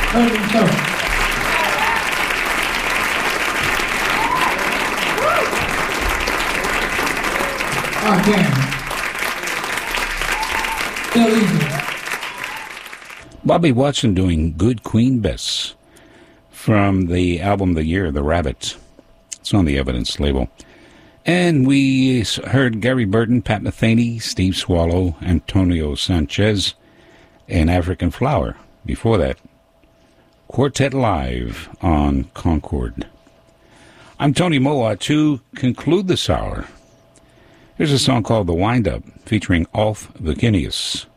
Bobby Watson doing Good Queen Bess from the album The Year, The Rabbits. It's on the Evidence label. And we heard Gary Burton, Pat Metheny, Steve Swallow, Antonio Sanchez, and African Flower. Before that, Quartet Live on Concord. I'm Tony Moa. To conclude this hour, here's a song called The Wind Up, featuring Alf Vicinius.